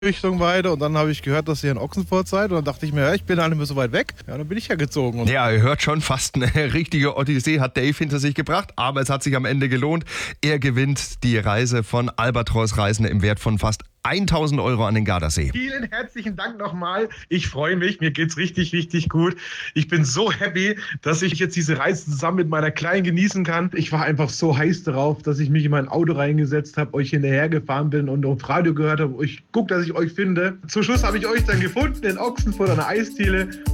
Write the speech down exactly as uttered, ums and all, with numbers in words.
Richtung Weide und dann habe ich gehört, dass ihr in Ochsenfurt seid und dann dachte ich mir, ja, ich bin gar nicht mehr so weit weg. Ja, dann bin ich ja gezogen. Und Ja, ihr hört schon, fast eine richtige Odyssee hat Dave hinter sich gebracht, aber es hat sich am Ende gelohnt. Er gewinnt die Reise von Albatros Reisende im Wert von fast tausend Euro an den Gardasee. Vielen herzlichen Dank nochmal. Ich freue mich. Mir geht's richtig, richtig gut. Ich bin so happy, dass ich jetzt diese Reise zusammen mit meiner Kleinen genießen kann. Ich war einfach so heiß darauf, dass ich mich in mein Auto reingesetzt habe, euch hinterher gefahren bin und auf Radio gehört habe. Ich guck, dass ich euch finde. Zum Schluss habe ich euch dann gefunden in Ochsenfurt an der Eisdiele.